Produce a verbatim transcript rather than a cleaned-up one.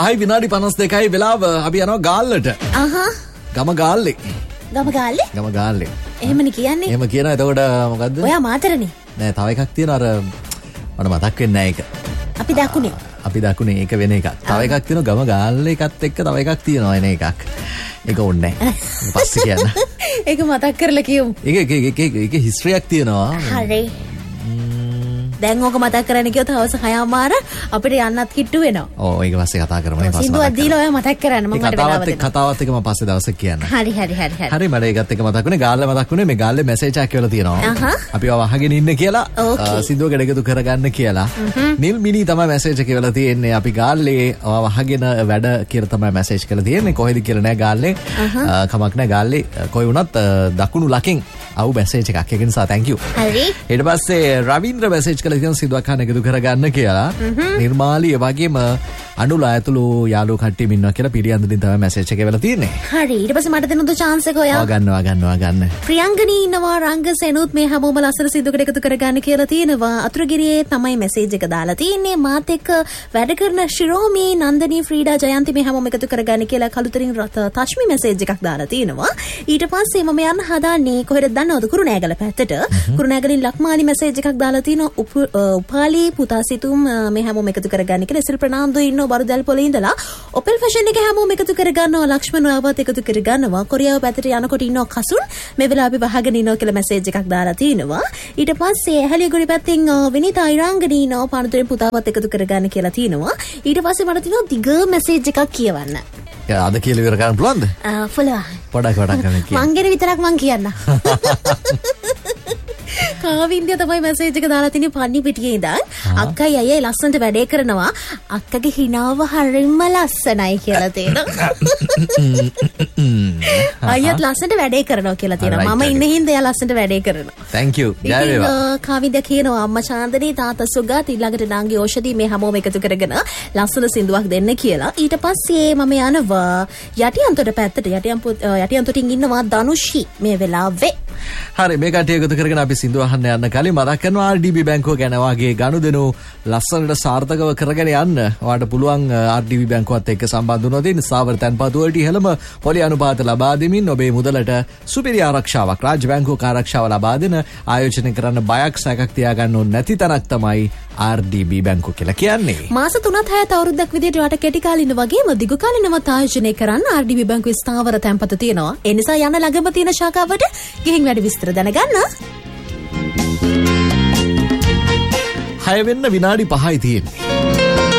පහයි විනාඩි පනස් දෙකයි වෙලාව අපි යනවා ගාල්ලට. අහා. ගම ගාල්ලේ. ගම ගාල්ලේ? ගම ගාල්ලේ. එහෙමනේ කියන්නේ. එහෙම කියනවා. එතකොට මොකද්ද? ඔයා මාතරනේ. නෑ තව එකක් තියෙනවා අර මට මතක් වෙන්නේ නෑ ඒක. අපි දකුණේ. අපි දකුණේ ඒක වෙන එකක්. තව එකක් තියෙනවා ගම ගාල්ලේ එකත් එක්ක තව එකක් තියෙනවා එන එකක්. ඒක ඕනේ නෑ. පස්සේ කියන්න. ඒක මතක් කරලා කියමු. ඒක ඒක ඒක ඒක හිස්ටරියක් තියෙනවා. හරි. දැන් ඕක මතක් කරන්න කිව්වොත් හවස හයමාර අපිට යන්නත් කිට්ටු වෙනවා. ඔව් ඒක පස්සේ කතා කරමු නේ පස්සේ. සින්දුවක් දීලා ඔයා මතක් කරන්න මම මට වෙලාව දෙන්න. කතාවත් එක මම පස්සේ දවසක් කියන්න. හරි හරි හරි හරි. හරි මට ඒකත් එක මතක් වුණේ ගාල්ල මතක් වුණේ මේ ගාල්ලේ මැසේජ් එකක් කියලා තියෙනවා. අපි ඔය වහගෙන ඉන්න කියලා සින්දුව ගඩගතු කරගන්න කියලා. නිල් මිනි තමයි මැසේජ් එක කියලා තියෙන්නේ. අපි ගාල්ලේ ඔය වහගෙන වැඩ කියලා තමයි මැසේජ් කරලා තියෙන්නේ. කොහෙද කියලා නෑ ගාල්ලේ. කමක් නෑ ගාල්ලේ කොයි වුණත් දකුණු ලකින් අවු මැසේජ් එකක්. ඒක නිසා thank you. හරි. ඊට පස්සේ රවීන්ද්‍ර මැසේජ් කළා තියෙනවා සින්දුවක් අහන්න එකතු කරගන්න කියලා. නිර්මාලි ඒ වගේම අනුලා ඇතුළු යාළුවෝ කට්ටියම ඉන්නවා කියලා පිළියන්දලින් තමයි මැසේජ් එක වෙලා තියෙන්නේ. හරි. ඊට පස්සේ මට දෙන්න උද chance එක ඔයා. ඔයා ගන්නවා ගන්නවා ගන්න. ප්‍රියංගනී ඉන්නවා රංග සෙනුත් මේ හැමෝම ලස්සන සින්දුවකට එකතු කරගන්න කියලා තියෙනවා. අතුරුගිරියේ තමයි මැසේජ් එක දාලා තියෙන්නේ. මාත් එක්ක වැඩ කරන ශිරෝමි නන්දනී ෆ්‍රීඩා ජයන්ති මේ හැමෝම එකතු කරගන්න කියලා කලුතරින් තශ්මි මැසේජ් එකක් දාලා තියෙනවා. ඊට පස්සේ මම යන්න හදාන්නේ කොහෙද දන්නවද කුරුණෑගල පැත්තට. කුරුණෑගලින් ලක්මාලි මැසේජ් එකක් දාලා තිනවා. උපාලි පුතා සිතුම් මේ හැමෝම එකතු කරගන්න කියලා. සිල් ප්‍රනාන්දු ඉන්නවා බරුදල් පොලේ ඉඳලා. ඔපෙල් ෆැෂන් එක හැමෝම එකතු කරගන්නවා. ලක්ෂ්මන් රාවත් එකතු කරගන්නවා. කොරියාව පැත්තට යනකොට ඉන්නවා කසුන්. මේ වෙලාව අපි වහගෙන ඉන්නවා කියලා මැසේජ් එකක් දාලා තිනවා. ඊට පස්සේ ඇහැලියගොඩ පැත්තෙන් විනිතා ඉරාංගනී ඉන්නවා පානතුරේ පුතාවත් එකතු කරගන්න කියලා තිනවා. ඊට පස්සේ මට තිනවා දිග මැසේජ් එකක් කියවන්න. අද කියලා ඉවර කරන්න පුළුවන්ද? ආ පුළුවන්. පොඩක් පොඩක් කරන්න කියන්න. මං ගැන විතරක් මං කියන්න. කාවින්දිය තමයි මැසේජ් එක දාලා තිනේ පන්නි පිටියේ ඉඳන්. අක්කයි අයියයි ලස්සනට වැඩේ කරනවා. අක්කගේ හිනාව හරිම ලස්සනයි කියලා තියෙනවා. අයියත් ලස්සනට වැඩේ කරනවා කියලා තියෙනවා. මම ඉන්න හින්දා එයා ලස්සනට වැඩේ කරනවා. thank you. ජය වේවා. කාවින්දිය කියනවා අම්මා චාන්දනී තාත්තා සුගත් ඊළඟට නාංගි ඕෂධි මේ හැමෝම එකතු කරගෙන ලස්සන සින්දුවක් දෙන්න කියලා. ඊට පස්සේ මම යනවා යටියන්තොට පැත්තට. යටියන්පොත් යටියන්තොටින් ඉන්නවා ධනුෂි මේ වෙලාවේ. හරි මේ කට්ටිය එකතු කරගෙන අපි සින්දුව අහන්න යන්න කලින් මතක් කරනවා ආර් ඩී බී බැංකුව ගැන වගේ ගනුදෙනු ලස්සනට සාර්ථකව කරගෙන යන්න. ඔයාලට පුළුවන් ආර් ඩී බී බැංකුවත් එක්ක සම්බන්ධ වුණොත් ඉතින් සාවර තැන්පතු වලට ඉහළම පොලි අනුපාත ලබා දෙමින් ඔබේ මුදලට සුපිරි ආරක්ෂාවක් රාජ්‍ය බැංකුවක ආරක්ෂාව ලබා දෙන ආයෝජනය කරන්න බයක් සැකක් තියාගන්න ඕන නැති තැනක් තමයි ආර් ඩී බී බැංකුව කියලා කියන්නේ. මාස තුනත් හයත් අවුරුද්දක් විදියට වට කෙටි කාලින වගේම දිගු කාලිනවත් ආයෝජනය කරන්න ආර් ඩී බී බැංකුවේ ස්ථාවර තැන්පතු තියෙනවා. ඒ නිසා යන්න ළඟම තියෙන ශාඛාවට ගිහින් වැඩි විස්තර දැනගන්න. හය වෙන්න විනාඩි පහයි තියෙන්නේ.